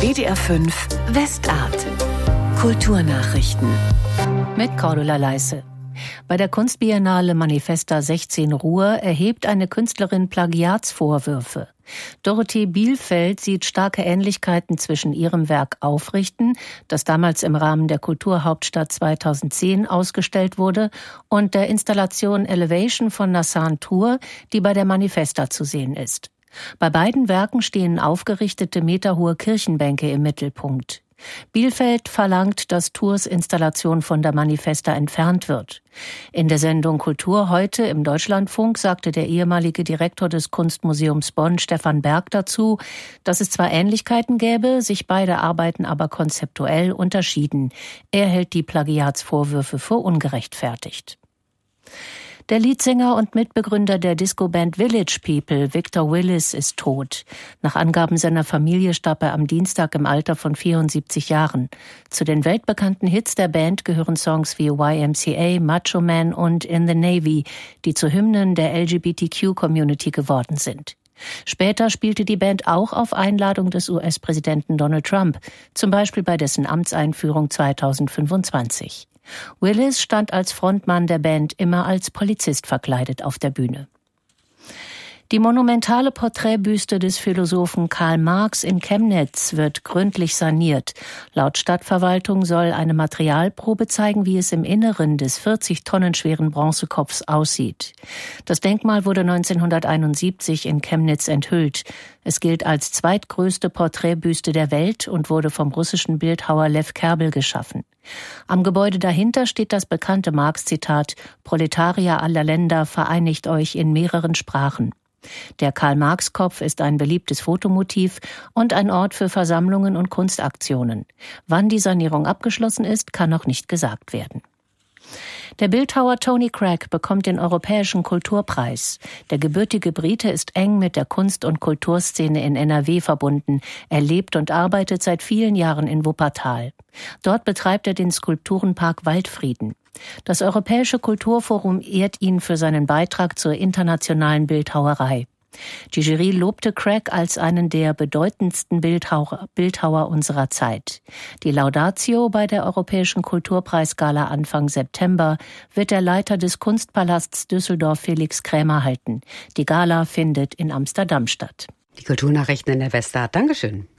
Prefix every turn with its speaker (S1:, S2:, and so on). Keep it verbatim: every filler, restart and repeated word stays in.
S1: W D R fünf Westart. Kulturnachrichten.
S2: Mit Cordula Leisse. Bei der Kunstbiennale Manifesta sechzehn Ruhr erhebt eine Künstlerin Plagiatsvorwürfe. Dorothee Bielfeld sieht starke Ähnlichkeiten zwischen ihrem Werk Aufrichten, das damals im Rahmen der Kulturhauptstadt zweitausendzehn ausgestellt wurde, und der Installation Elevation von Nassan Tour, die bei der Manifesta zu sehen ist. Bei beiden Werken stehen aufgerichtete meterhohe Kirchenbänke im Mittelpunkt. Bielfeld verlangt, dass Tours Installation von der Manifesta entfernt wird. In der Sendung Kultur heute im Deutschlandfunk sagte der ehemalige Direktor des Kunstmuseums Bonn, Stefan Berg, dazu, dass es zwar Ähnlichkeiten gäbe, sich beide Arbeiten aber konzeptuell unterschieden. Er hält die Plagiatsvorwürfe für ungerechtfertigt. Der Leadsänger und Mitbegründer der Disco-Band Village People, Victor Willis, ist tot. Nach Angaben seiner Familie starb er am Dienstag im Alter von vierundsiebzig Jahren. Zu den weltbekannten Hits der Band gehören Songs wie Y M C A, Macho Man und In the Navy, die zu Hymnen der L G B T Q-Community geworden sind. Später spielte die Band auch auf Einladung des U S-Präsidenten Donald Trump, zum Beispiel bei dessen Amtseinführung zweitausendfünfundzwanzig. Willis stand als Frontmann der Band immer als Polizist verkleidet auf der Bühne. Die monumentale Porträtbüste des Philosophen Karl Marx in Chemnitz wird gründlich saniert. Laut Stadtverwaltung soll eine Materialprobe zeigen, wie es im Inneren des vierzig Tonnen schweren Bronzekopfs aussieht. Das Denkmal wurde neunzehnhunderteinundsiebzig in Chemnitz enthüllt. Es gilt als zweitgrößte Porträtbüste der Welt und wurde vom russischen Bildhauer Lew Kerbel geschaffen. Am Gebäude dahinter steht das bekannte Marx-Zitat: Proletarier aller Länder, vereinigt euch in mehreren Sprachen. Der Karl-Marx-Kopf ist ein beliebtes Fotomotiv und ein Ort für Versammlungen und Kunstaktionen. Wann die Sanierung abgeschlossen ist, kann noch nicht gesagt werden. Der Bildhauer Tony Cragg bekommt den Europäischen Kulturpreis. Der gebürtige Brite ist eng mit der Kunst- und Kulturszene in N R W verbunden. Er lebt und arbeitet seit vielen Jahren in Wuppertal. Dort betreibt er den Skulpturenpark Waldfrieden. Das Europäische Kulturforum ehrt ihn für seinen Beitrag zur internationalen Bildhauerei. Die Jury lobte Cragg als einen der bedeutendsten Bildhauer, Bildhauer unserer Zeit. Die Laudatio bei der Europäischen Kulturpreisgala Anfang September wird der Leiter des Kunstpalasts Düsseldorf Felix Krämer halten. Die Gala findet in Amsterdam statt.
S3: Die Kulturnachrichten in der Westart. Dankeschön.